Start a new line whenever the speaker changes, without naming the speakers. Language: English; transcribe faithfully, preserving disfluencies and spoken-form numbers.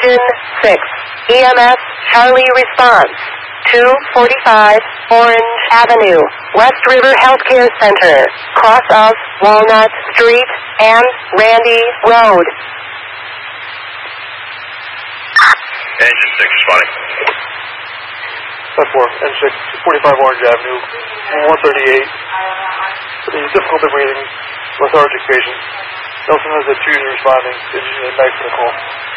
Engine six, E M S, Charlie response. two forty-five, Orange Avenue, West River Healthcare Center, cross of Walnut Street and Randy Road.
Engine six responding.
ten four, N six, forty-five Orange Avenue, one thirty-eight. Difficulty breathing, lethargic patient. Nelson has a two responding, is back for the call.